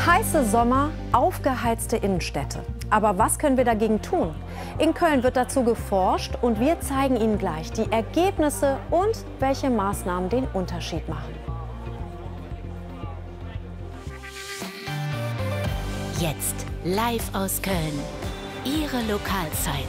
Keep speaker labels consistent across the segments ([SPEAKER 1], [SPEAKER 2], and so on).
[SPEAKER 1] Heiße Sommer, aufgeheizte Innenstädte. Aber was können wir dagegen tun? In Köln wird dazu geforscht und wir zeigen Ihnen gleich die Ergebnisse und welche Maßnahmen den Unterschied machen.
[SPEAKER 2] Jetzt live aus Köln. Ihre Lokalzeit.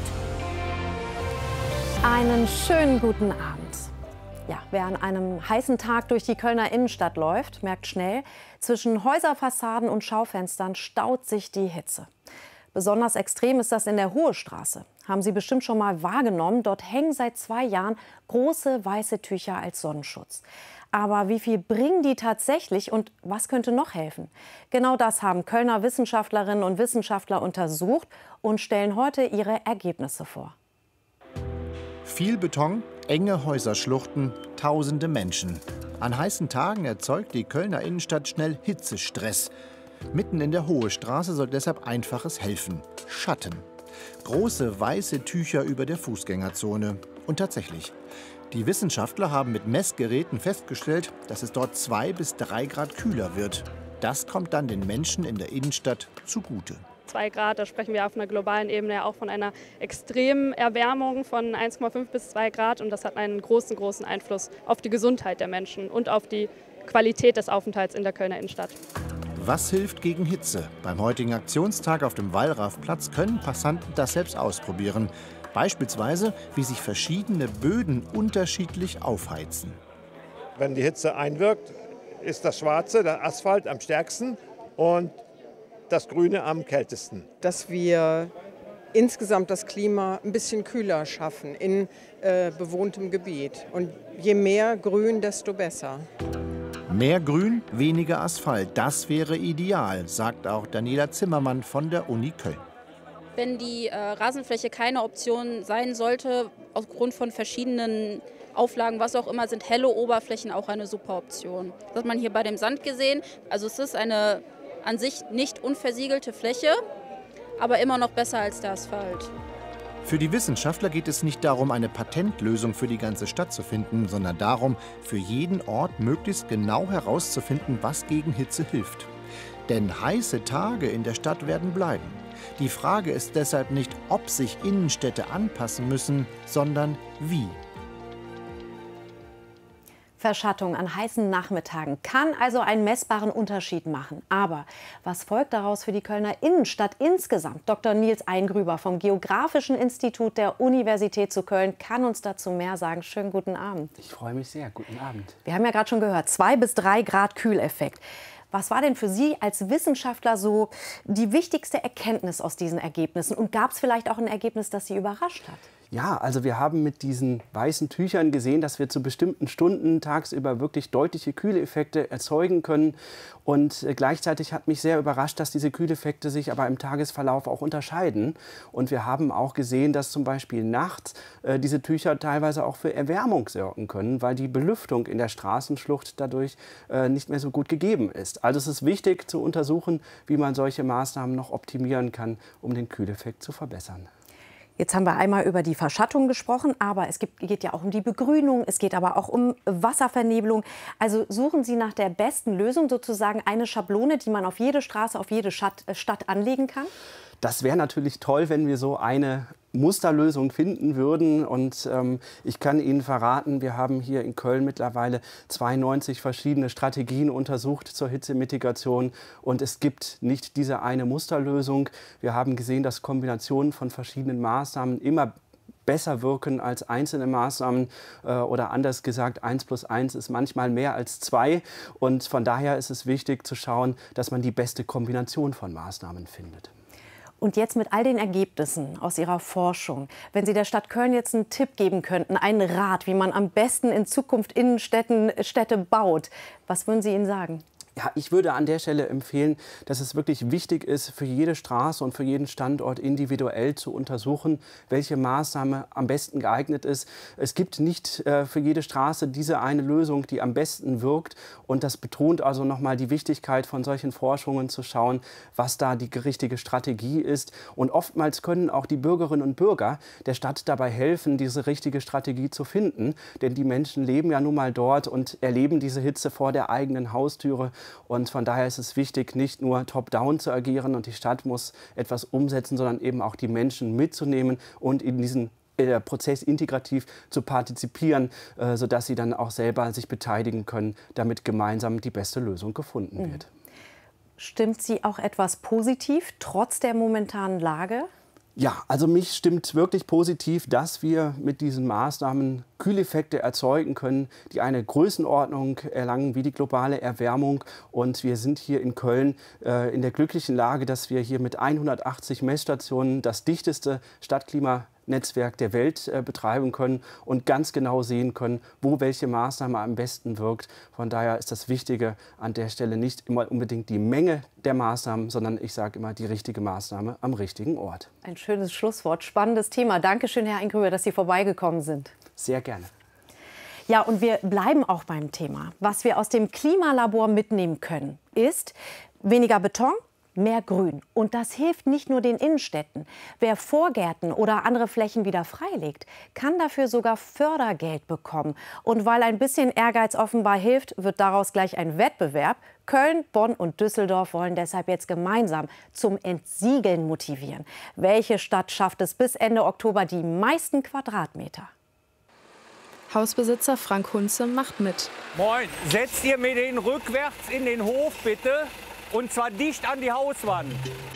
[SPEAKER 1] Einen schönen guten Abend. Ja, wer an einem heißen Tag durch die Kölner Innenstadt läuft, merkt schnell, zwischen Häuserfassaden und Schaufenstern staut sich die Hitze. Besonders extrem ist das in der Hohe Straße. Haben Sie bestimmt schon mal wahrgenommen, dort hängen seit 2 Jahren große weiße Tücher als Sonnenschutz. Aber wie viel bringen die tatsächlich und was könnte noch helfen? Genau das haben Kölner Wissenschaftlerinnen und Wissenschaftler untersucht und stellen heute ihre Ergebnisse vor.
[SPEAKER 3] Viel Beton, enge Häuserschluchten, tausende Menschen. An heißen Tagen erzeugt die Kölner Innenstadt schnell Hitzestress. Mitten in der Hohe Straße soll deshalb Einfaches helfen: Schatten. Große weiße Tücher über der Fußgängerzone. Und tatsächlich, die Wissenschaftler haben mit Messgeräten festgestellt, dass es dort 2 bis 3 Grad kühler wird. Das kommt dann den Menschen in der Innenstadt zugute.
[SPEAKER 4] 2 Grad, da sprechen wir auf einer globalen Ebene ja auch von einer extremen Erwärmung von 1,5 bis 2 Grad. Und das hat einen großen Einfluss auf die Gesundheit der Menschen und auf die Qualität des Aufenthalts in der Kölner Innenstadt.
[SPEAKER 3] Was hilft gegen Hitze? Beim heutigen Aktionstag auf dem Wallrafplatz können Passanten das selbst ausprobieren. Beispielsweise, wie sich verschiedene Böden unterschiedlich aufheizen.
[SPEAKER 5] Wenn die Hitze einwirkt, ist das Schwarze, der Asphalt, am stärksten und das Grüne am kältesten.
[SPEAKER 6] Dass wir insgesamt das Klima ein bisschen kühler schaffen in bewohntem Gebiet. Und je mehr Grün, desto besser.
[SPEAKER 3] Mehr Grün, weniger Asphalt, das wäre ideal, sagt auch Daniela Zimmermann von der Uni Köln.
[SPEAKER 7] Wenn die Rasenfläche keine Option sein sollte, aufgrund von verschiedenen Auflagen, was auch immer, sind helle Oberflächen auch eine super Option. Das hat man hier bei dem Sand gesehen. Also es ist eine an sich nicht unversiegelte Fläche, aber immer noch besser als der Asphalt.
[SPEAKER 3] Für die Wissenschaftler geht es nicht darum, eine Patentlösung für die ganze Stadt zu finden, sondern darum, für jeden Ort möglichst genau herauszufinden, was gegen Hitze hilft. Denn heiße Tage in der Stadt werden bleiben. Die Frage ist deshalb nicht, ob sich Innenstädte anpassen müssen, sondern wie.
[SPEAKER 1] Verschattung an heißen Nachmittagen kann also einen messbaren Unterschied machen. Aber was folgt daraus für die Kölner Innenstadt insgesamt? Dr. Nils Eingrüber vom Geografischen Institut der Universität zu Köln kann uns dazu mehr sagen. Schönen guten Abend.
[SPEAKER 8] Ich freue mich sehr. Guten Abend.
[SPEAKER 1] Wir haben ja gerade schon gehört, 2 bis 3 Grad Kühleffekt. Was war denn für Sie als Wissenschaftler so die wichtigste Erkenntnis aus diesen Ergebnissen? Und gab es vielleicht auch ein Ergebnis, das Sie überrascht hat?
[SPEAKER 8] Ja, also wir haben mit diesen weißen Tüchern gesehen, dass wir zu bestimmten Stunden tagsüber wirklich deutliche Kühleffekte erzeugen können. Und gleichzeitig hat mich sehr überrascht, dass diese Kühleffekte sich aber im Tagesverlauf auch unterscheiden. Und wir haben auch gesehen, dass zum Beispiel nachts diese Tücher teilweise auch für Erwärmung sorgen können, weil die Belüftung in der Straßenschlucht dadurch nicht mehr so gut gegeben ist. Also es ist wichtig zu untersuchen, wie man solche Maßnahmen noch optimieren kann, um den Kühleffekt zu verbessern.
[SPEAKER 1] Jetzt haben wir einmal über die Verschattung gesprochen, aber es geht ja auch um die Begrünung, es geht aber auch um Wasservernebelung. Also suchen Sie nach der besten Lösung, sozusagen eine Schablone, die man auf jede Straße, auf jede Stadt anlegen kann?
[SPEAKER 8] Das wäre natürlich toll, wenn wir so eine Musterlösung finden würden. Und ich kann Ihnen verraten, wir haben hier in Köln mittlerweile 92 verschiedene Strategien untersucht zur Hitzemitigation. Und es gibt nicht diese eine Musterlösung. Wir haben gesehen, dass Kombinationen von verschiedenen Maßnahmen immer besser wirken als einzelne Maßnahmen oder anders gesagt, 1 plus 1 ist manchmal mehr als 2. Und von daher ist es wichtig zu schauen, dass man die beste Kombination von Maßnahmen findet.
[SPEAKER 1] Und jetzt mit all den Ergebnissen aus Ihrer Forschung, wenn Sie der Stadt Köln jetzt einen Tipp geben könnten, einen Rat, wie man am besten in Zukunft Städte baut, was würden Sie ihnen sagen?
[SPEAKER 8] Ja, ich würde an der Stelle empfehlen, dass es wirklich wichtig ist, für jede Straße und für jeden Standort individuell zu untersuchen, welche Maßnahme am besten geeignet ist. Es gibt nicht für jede Straße diese eine Lösung, die am besten wirkt. Und das betont also nochmal die Wichtigkeit von solchen Forschungen zu schauen, was da die richtige Strategie ist. Und oftmals können auch die Bürgerinnen und Bürger der Stadt dabei helfen, diese richtige Strategie zu finden. Denn die Menschen leben ja nun mal dort und erleben diese Hitze vor der eigenen Haustüre. Und von daher ist es wichtig, nicht nur top-down zu agieren und die Stadt muss etwas umsetzen, sondern eben auch die Menschen mitzunehmen und in diesen Prozess integrativ zu partizipieren, sodass sie dann auch selber sich beteiligen können, damit gemeinsam die beste Lösung gefunden wird.
[SPEAKER 1] Stimmt Sie auch etwas positiv, trotz der momentanen Lage?
[SPEAKER 8] Ja, also mich stimmt wirklich positiv, dass wir mit diesen Maßnahmen Kühleffekte erzeugen können, die eine Größenordnung erlangen wie die globale Erwärmung. Und wir sind hier in Köln in der glücklichen Lage, dass wir hier mit 180 Messstationen das dichteste Stadtklimanetzwerk der Welt betreiben können und ganz genau sehen können, wo welche Maßnahme am besten wirkt. Von daher ist das Wichtige an der Stelle nicht immer unbedingt die Menge der Maßnahmen, sondern ich sage immer die richtige Maßnahme am richtigen Ort.
[SPEAKER 1] Ein schönes Schlusswort, spannendes Thema. Dankeschön, Herr Eingröber, dass Sie vorbeigekommen sind.
[SPEAKER 8] Sehr gerne.
[SPEAKER 1] Ja, und wir bleiben auch beim Thema. Was wir aus dem Klimalabor mitnehmen können, ist weniger Beton, mehr Grün. Und das hilft nicht nur den Innenstädten. Wer Vorgärten oder andere Flächen wieder freilegt, kann dafür sogar Fördergeld bekommen. Und weil ein bisschen Ehrgeiz offenbar hilft, wird daraus gleich ein Wettbewerb. Köln, Bonn und Düsseldorf wollen deshalb jetzt gemeinsam zum Entsiegeln motivieren. Welche Stadt schafft es bis Ende Oktober die meisten Quadratmeter?
[SPEAKER 9] Hausbesitzer Frank Hunze macht mit.
[SPEAKER 10] Moin, setzt ihr mir den rückwärts in den Hof bitte und zwar dicht an die Hauswand.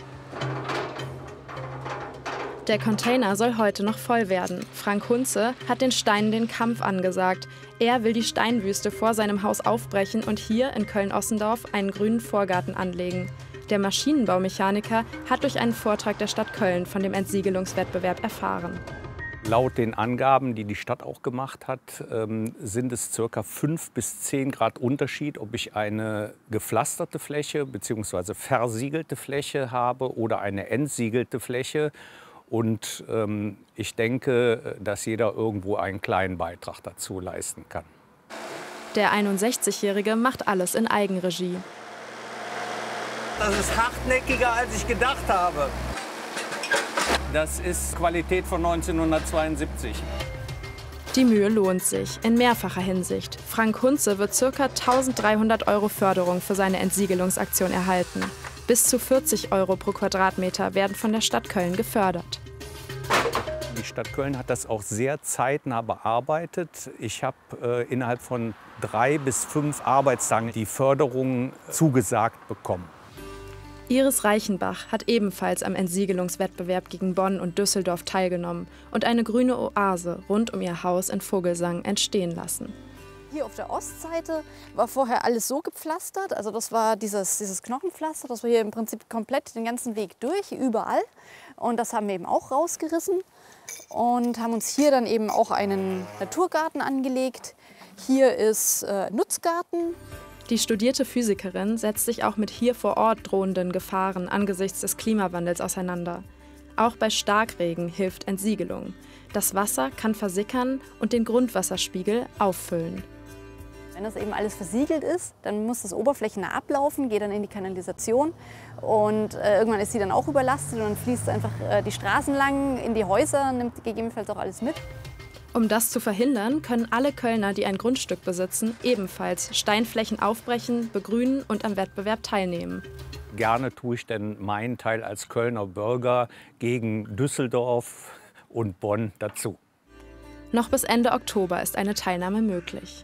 [SPEAKER 9] Der Container soll heute noch voll werden. Frank Hunze hat den Steinen den Kampf angesagt. Er will die Steinwüste vor seinem Haus aufbrechen und hier in Köln-Ossendorf einen grünen Vorgarten anlegen. Der Maschinenbaumechaniker hat durch einen Vortrag der Stadt Köln von dem Entsiegelungswettbewerb erfahren.
[SPEAKER 10] Laut den Angaben, die die Stadt auch gemacht hat, sind es ca. 5 bis 10 Grad Unterschied, ob ich eine gepflasterte Fläche bzw. versiegelte Fläche habe oder eine entsiegelte Fläche. Und ich denke, dass jeder irgendwo einen kleinen Beitrag dazu leisten kann.
[SPEAKER 9] Der 61-Jährige macht alles in Eigenregie.
[SPEAKER 10] Das ist hartnäckiger, als ich gedacht habe. Das ist Qualität von 1972.
[SPEAKER 9] Die Mühe lohnt sich, in mehrfacher Hinsicht. Frank Hunze wird ca. 1.300 € Förderung für seine Entsiegelungsaktion erhalten. Bis zu 40 € pro Quadratmeter werden von der Stadt Köln gefördert.
[SPEAKER 10] Die Stadt Köln hat das auch sehr zeitnah bearbeitet. Ich habe innerhalb von 3 bis 5 Arbeitstagen die Förderung zugesagt bekommen.
[SPEAKER 9] Iris Reichenbach hat ebenfalls am Entsiegelungswettbewerb gegen Bonn und Düsseldorf teilgenommen und eine grüne Oase rund um ihr Haus in Vogelsang entstehen lassen.
[SPEAKER 11] Hier auf der Ostseite war vorher alles so gepflastert, also das war dieses Knochenpflaster, das war hier im Prinzip komplett den ganzen Weg durch, überall. Und das haben wir eben auch rausgerissen und haben uns hier dann eben auch einen Naturgarten angelegt. Hier ist Nutzgarten.
[SPEAKER 9] Die studierte Physikerin setzt sich auch mit hier vor Ort drohenden Gefahren angesichts des Klimawandels auseinander. Auch bei Starkregen hilft Entsiegelung. Das Wasser kann versickern und den Grundwasserspiegel auffüllen.
[SPEAKER 11] Wenn das eben alles versiegelt ist, dann muss das oberflächennah ablaufen, geht dann in die Kanalisation und irgendwann ist sie dann auch überlastet und dann fließt einfach die Straßen lang in die Häuser, nimmt gegebenenfalls auch alles mit.
[SPEAKER 9] Um das zu verhindern, können alle Kölner, die ein Grundstück besitzen, ebenfalls Steinflächen aufbrechen, begrünen und am Wettbewerb teilnehmen.
[SPEAKER 10] Gerne tue ich denn meinen Teil als Kölner Bürger gegen Düsseldorf und Bonn dazu.
[SPEAKER 9] Noch bis Ende Oktober ist eine Teilnahme möglich.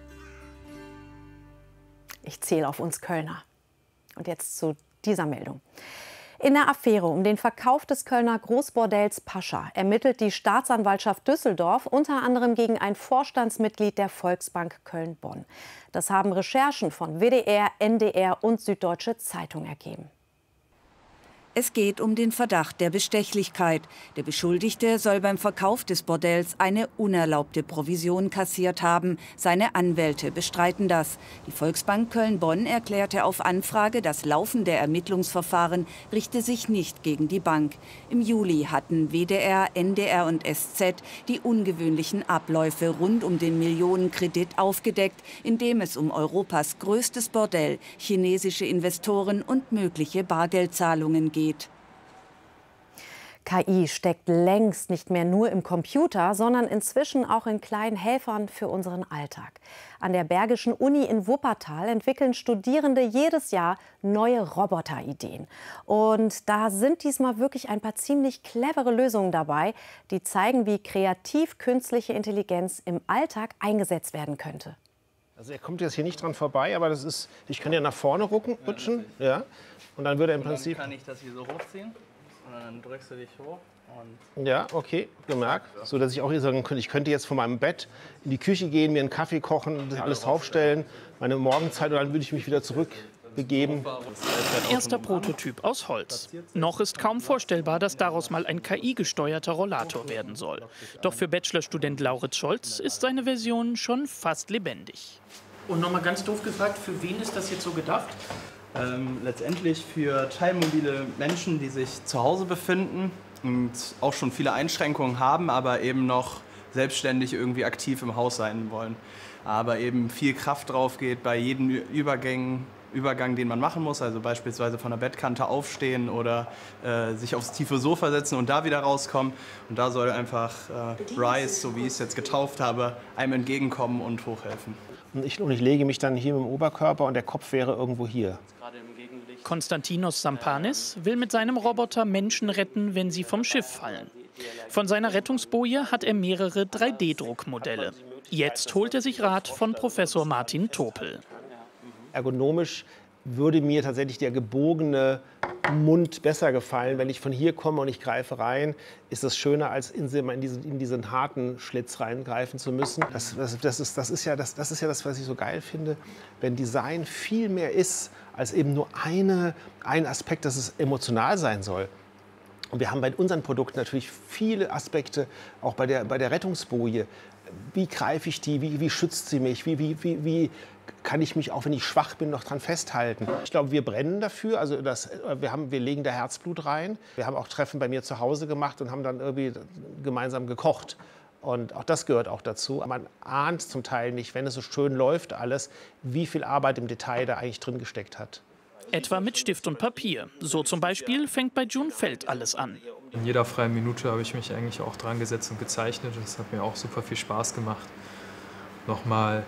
[SPEAKER 1] Ich zähle auf uns Kölner. Und jetzt zu dieser Meldung. In der Affäre um den Verkauf des Kölner Großbordells Pascha ermittelt die Staatsanwaltschaft Düsseldorf unter anderem gegen ein Vorstandsmitglied der Volksbank Köln-Bonn. Das haben Recherchen von WDR, NDR und Süddeutsche Zeitung ergeben.
[SPEAKER 12] Es geht um den Verdacht der Bestechlichkeit. Der Beschuldigte soll beim Verkauf des Bordells eine unerlaubte Provision kassiert haben. Seine Anwälte bestreiten das. Die Volksbank Köln-Bonn erklärte auf Anfrage, das laufende Ermittlungsverfahren richte sich nicht gegen die Bank. Im Juli hatten WDR, NDR und SZ die ungewöhnlichen Abläufe rund um den Millionenkredit aufgedeckt, in dem es um Europas größtes Bordell, chinesische Investoren und mögliche Bargeldzahlungen geht.
[SPEAKER 1] KI steckt längst nicht mehr nur im Computer, sondern inzwischen auch in kleinen Helfern für unseren Alltag. An der Bergischen Uni in Wuppertal entwickeln Studierende jedes Jahr neue Roboterideen. Und da sind diesmal wirklich ein paar ziemlich clevere Lösungen dabei, die zeigen, wie kreativ künstliche Intelligenz im Alltag eingesetzt werden könnte.
[SPEAKER 13] Also er kommt jetzt hier nicht dran vorbei, aber das ist, ich kann ja nach vorne rutschen, ja, und dann würde er im Prinzip...
[SPEAKER 14] Dann kann ich das hier so hochziehen und dann drückst du dich hoch. Und
[SPEAKER 13] ja, okay, gemerkt. So, dass ich auch hier sagen könnte, ich könnte jetzt von meinem Bett in die Küche gehen, mir einen Kaffee kochen, das alles draufstellen, meine Morgenzeit, und dann würde ich mich wieder zurückbegeben.
[SPEAKER 15] Ein erster Prototyp aus Holz. Noch ist kaum vorstellbar, dass daraus mal ein KI-gesteuerter Rollator werden soll. Doch für Bachelorstudent Lauritz Scholz ist seine Version schon fast lebendig.
[SPEAKER 14] Und nochmal ganz doof gefragt, für wen ist das jetzt so gedacht? Letztendlich für teilmobile Menschen, die sich zu Hause befinden und auch schon viele Einschränkungen haben, aber eben noch selbstständig irgendwie aktiv im Haus sein wollen. Aber eben viel Kraft drauf geht bei jedem Übergang, den man machen muss, also beispielsweise von der Bettkante aufstehen oder sich aufs tiefe Sofa setzen und da wieder rauskommen. Und da soll einfach Rise, so wie ich es jetzt getauft habe, einem entgegenkommen und hochhelfen.
[SPEAKER 13] Und ich lege mich dann hier mit dem Oberkörper und der Kopf wäre irgendwo hier.
[SPEAKER 15] Konstantinos Sampanis will mit seinem Roboter Menschen retten, wenn sie vom Schiff fallen. Von seiner Rettungsboje hat er mehrere 3D-Druckmodelle. Jetzt holt er sich Rat von Professor Martin Topel.
[SPEAKER 13] Ergonomisch würde mir tatsächlich der gebogene Mund besser gefallen. Wenn ich von hier komme und ich greife rein, ist das schöner, als in diesen harten Schlitz reingreifen zu müssen. Das ist ja das, was ich so geil finde, wenn Design viel mehr ist als eben nur ein Aspekt, dass es emotional sein soll. Und wir haben bei unseren Produkten natürlich viele Aspekte, auch bei der Rettungsboje. Wie greife ich die? Wie schützt sie mich? Wie kann ich mich, auch wenn ich schwach bin, noch dran festhalten? Ich glaube, wir brennen dafür. Also wir legen da Herzblut rein. Wir haben auch Treffen bei mir zu Hause gemacht und haben dann irgendwie gemeinsam gekocht. Und auch das gehört auch dazu. Man ahnt zum Teil nicht, wenn es so schön läuft alles, wie viel Arbeit im Detail da eigentlich drin gesteckt hat.
[SPEAKER 15] Etwa mit Stift und Papier. So zum Beispiel fängt bei June Feld alles an.
[SPEAKER 16] In jeder freien Minute habe ich mich eigentlich auch dran gesetzt und gezeichnet. Das hat mir auch super viel Spaß gemacht. Nochmal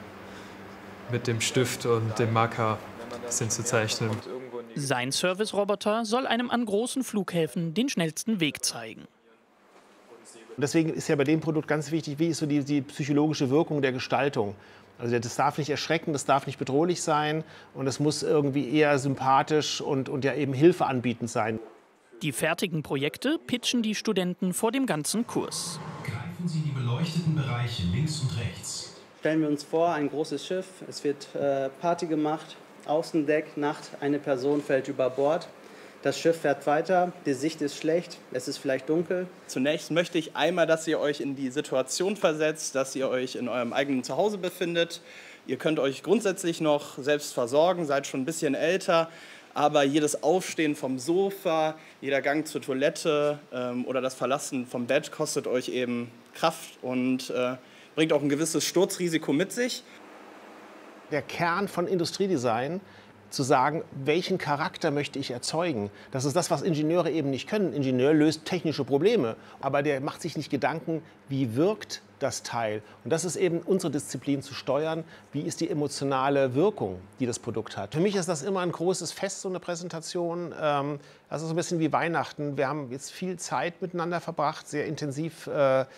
[SPEAKER 16] mit dem Stift und dem Marker ein bisschen zu zeichnen.
[SPEAKER 15] Sein Service-Roboter soll einem an großen Flughäfen den schnellsten Weg zeigen.
[SPEAKER 13] Deswegen ist ja bei dem Produkt ganz wichtig, wie ist so die psychologische Wirkung der Gestaltung. Also das darf nicht erschrecken, das darf nicht bedrohlich sein und es muss irgendwie eher sympathisch und ja eben Hilfe anbietend sein.
[SPEAKER 15] Die fertigen Projekte pitchen die Studenten vor dem ganzen Kurs.
[SPEAKER 17] Greifen Sie die beleuchteten Bereiche links und rechts.
[SPEAKER 14] Stellen wir uns vor, ein großes Schiff, es wird Party gemacht, Außendeck, Nacht, eine Person fällt über Bord. Das Schiff fährt weiter, die Sicht ist schlecht, es ist vielleicht dunkel. Zunächst möchte ich einmal, dass ihr euch in die Situation versetzt, dass ihr euch in eurem eigenen Zuhause befindet. Ihr könnt euch grundsätzlich noch selbst versorgen, seid schon ein bisschen älter, aber jedes Aufstehen vom Sofa, jeder Gang zur Toilette oder das Verlassen vom Bett kostet euch eben Kraft und bringt auch ein gewisses Sturzrisiko mit sich.
[SPEAKER 13] Der Kern von Industriedesign, zu sagen, welchen Charakter möchte ich erzeugen. Das ist das, was Ingenieure eben nicht können. Ein Ingenieur löst technische Probleme, aber der macht sich nicht Gedanken, wie wirkt das Teil. Und das ist eben unsere Disziplin, zu steuern, wie ist die emotionale Wirkung, die das Produkt hat. Für mich ist das immer ein großes Fest, so eine Präsentation. Das ist so ein bisschen wie Weihnachten. Wir haben jetzt viel Zeit miteinander verbracht, sehr intensiv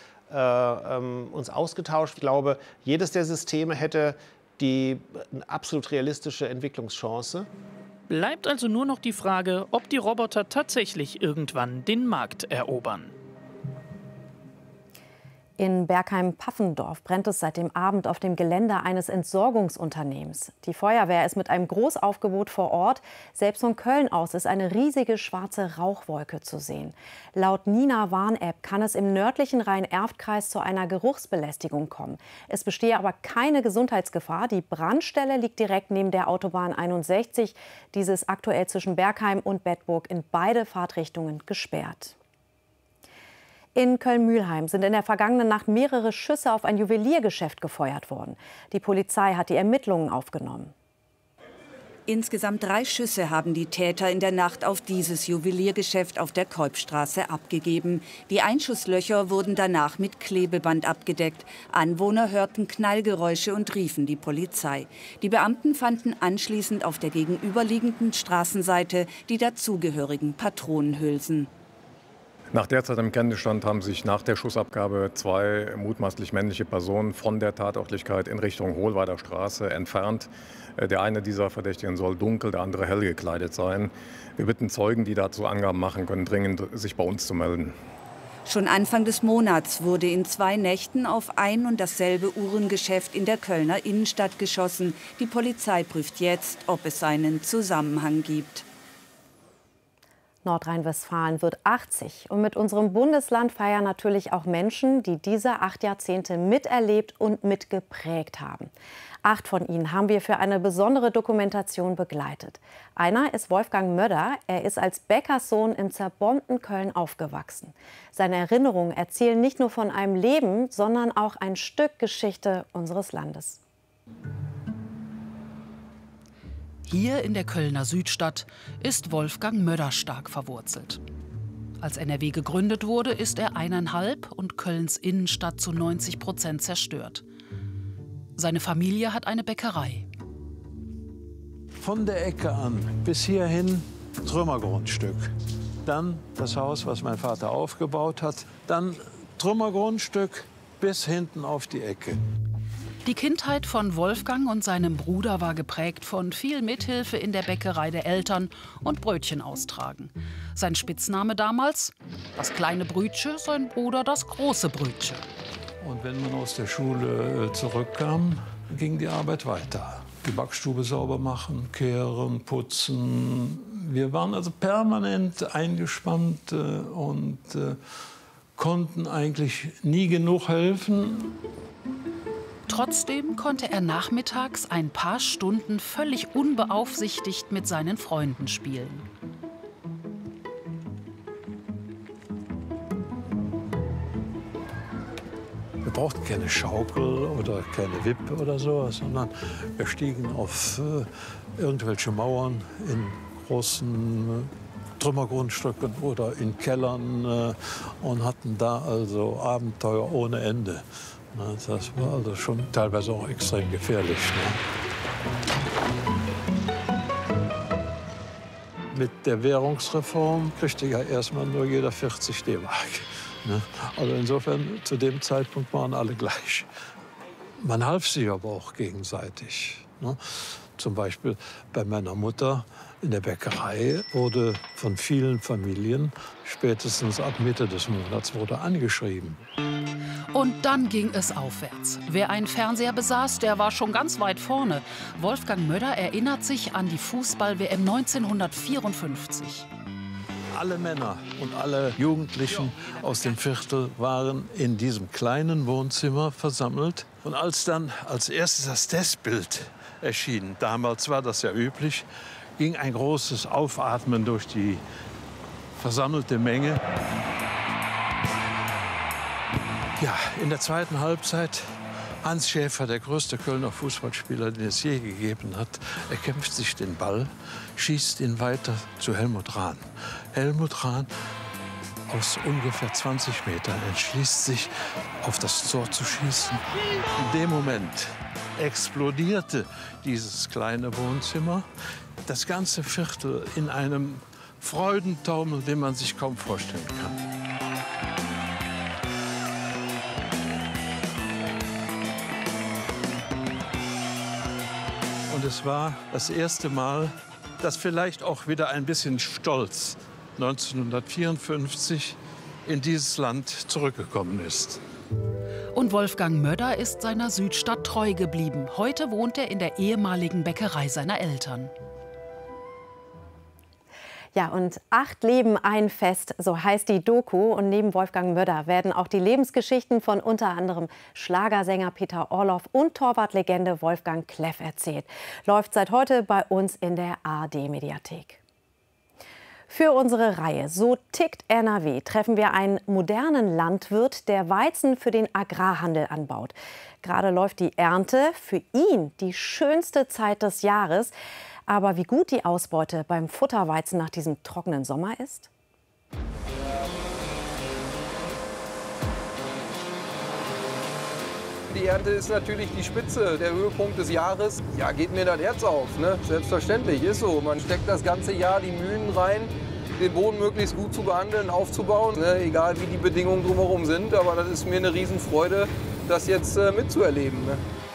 [SPEAKER 13] uns ausgetauscht. Ich glaube, jedes der Systeme hätte eine absolut realistische Entwicklungschance.
[SPEAKER 15] Bleibt also nur noch die Frage, ob die Roboter tatsächlich irgendwann den Markt erobern.
[SPEAKER 1] In Bergheim-Paffendorf brennt es seit dem Abend auf dem Gelände eines Entsorgungsunternehmens. Die Feuerwehr ist mit einem Großaufgebot vor Ort. Selbst von Köln aus ist eine riesige schwarze Rauchwolke zu sehen. Laut Nina-Warn-App kann es im nördlichen Rhein-Erft-Kreis zu einer Geruchsbelästigung kommen. Es bestehe aber keine Gesundheitsgefahr. Die Brandstelle liegt direkt neben der Autobahn 61. Diese ist aktuell zwischen Bergheim und Bedburg in beide Fahrtrichtungen gesperrt. In Köln-Mülheim sind in der vergangenen Nacht mehrere Schüsse auf ein Juweliergeschäft gefeuert worden. Die Polizei hat die Ermittlungen aufgenommen.
[SPEAKER 12] Insgesamt 3 Schüsse haben die Täter in der Nacht auf dieses Juweliergeschäft auf der Kolbstraße abgegeben. Die Einschusslöcher wurden danach mit Klebeband abgedeckt. Anwohner hörten Knallgeräusche und riefen die Polizei. Die Beamten fanden anschließend auf der gegenüberliegenden Straßenseite die dazugehörigen Patronenhülsen.
[SPEAKER 18] Nach derzeitigem Kenntnisstand haben sich nach der Schussabgabe 2 mutmaßlich männliche Personen von der Tatortlichkeit in Richtung Hohlweider Straße entfernt. Der eine dieser Verdächtigen soll dunkel, der andere hell gekleidet sein. Wir bitten Zeugen, die dazu Angaben machen können, dringend sich bei uns zu melden.
[SPEAKER 12] Schon Anfang des Monats wurde in 2 Nächten auf ein und dasselbe Uhrengeschäft in der Kölner Innenstadt geschossen. Die Polizei prüft jetzt, ob es einen Zusammenhang gibt.
[SPEAKER 1] Nordrhein-Westfalen wird 80. Und mit unserem Bundesland feiern natürlich auch Menschen, die diese 8 Jahrzehnte miterlebt und mitgeprägt haben. 8 von ihnen haben wir für eine besondere Dokumentation begleitet. Einer ist Wolfgang Mödder. Er ist als Bäckerssohn im zerbombten Köln aufgewachsen. Seine Erinnerungen erzählen nicht nur von einem Leben, sondern auch ein Stück Geschichte unseres Landes.
[SPEAKER 19] Hier in der Kölner Südstadt ist Wolfgang Mödder stark verwurzelt. Als NRW gegründet wurde, ist er 1,5 und Kölns Innenstadt zu 90% zerstört. Seine Familie hat eine Bäckerei.
[SPEAKER 20] Von der Ecke an bis hierhin Trümmergrundstück. Dann das Haus, was mein Vater aufgebaut hat. Dann Trümmergrundstück bis hinten auf die Ecke.
[SPEAKER 19] Die Kindheit von Wolfgang und seinem Bruder war geprägt von viel Mithilfe in der Bäckerei der Eltern und Brötchen austragen. Sein Spitzname damals? Das kleine Brütsche, sein Bruder das große Brütsche.
[SPEAKER 20] Und wenn man aus der Schule zurückkam, ging die Arbeit weiter. Die Backstube sauber machen, kehren, putzen. Wir waren also permanent eingespannt und konnten eigentlich nie genug helfen.
[SPEAKER 19] Trotzdem konnte er nachmittags ein paar Stunden völlig unbeaufsichtigt mit seinen Freunden spielen.
[SPEAKER 20] Wir brauchten keine Schaukel oder keine Wippe oder so, sondern wir stiegen auf irgendwelche Mauern in großen Trümmergrundstücken oder in Kellern und hatten da also Abenteuer ohne Ende. Das war also schon teilweise auch extrem gefährlich. Mit der Währungsreform kriegte ja erstmal nur jeder 40 D-Mark. Also insofern, zu dem Zeitpunkt waren alle gleich. Man half sich aber auch gegenseitig. Zum Beispiel bei meiner Mutter in der Bäckerei wurde von vielen Familien spätestens ab Mitte des Monats wurde angeschrieben.
[SPEAKER 19] Und dann ging es aufwärts. Wer einen Fernseher besaß, der war schon ganz weit vorne. Wolfgang Mödder erinnert sich an die Fußball-WM 1954.
[SPEAKER 20] Alle Männer und alle Jugendlichen aus dem Viertel waren in diesem kleinen Wohnzimmer versammelt. Und als dann als erstes das Testbild erschien, damals war das ja üblich, ging ein großes Aufatmen durch die versammelte Menge. Ja, in der zweiten Halbzeit, Hans Schäfer, der größte Kölner Fußballspieler, den es je gegeben hat, er kämpft sich den Ball, schießt ihn weiter zu Helmut Rahn. Helmut Rahn aus ungefähr 20 Metern entschließt sich, auf das Tor zu schießen. In dem Moment explodierte dieses kleine Wohnzimmer, das ganze Viertel in einem Freudentaumel, den man sich kaum vorstellen kann. Und es war das erste Mal, dass vielleicht auch wieder ein bisschen Stolz 1954 in dieses Land zurückgekommen ist.
[SPEAKER 19] Und Wolfgang Mödder ist seiner Südstadt treu geblieben. Heute wohnt er in der ehemaligen Bäckerei seiner Eltern.
[SPEAKER 1] Ja, und 8 Leben, ein Fest, so heißt die Doku. Und neben Wolfgang Mödder werden auch die Lebensgeschichten von unter anderem Schlagersänger Peter Orloff und Torwartlegende Wolfgang Kleff erzählt. Läuft seit heute bei uns in der ARD-Mediathek. Für unsere Reihe So tickt NRW treffen wir einen modernen Landwirt, der Weizen für den Agrarhandel anbaut. Gerade läuft die Ernte, für ihn die schönste Zeit des Jahres. Aber wie gut die Ausbeute beim Futterweizen nach diesem trockenen Sommer ist?
[SPEAKER 21] Die Ernte ist natürlich die Spitze, der Höhepunkt des Jahres. Ja, geht mir das Herz auf, ne? Selbstverständlich, ist so. Man steckt das ganze Jahr die Mühen rein, den Boden möglichst gut zu behandeln, aufzubauen, ne? Egal wie die Bedingungen drumherum sind. Aber das ist mir eine Riesenfreude, das jetzt mitzuerleben. Ne?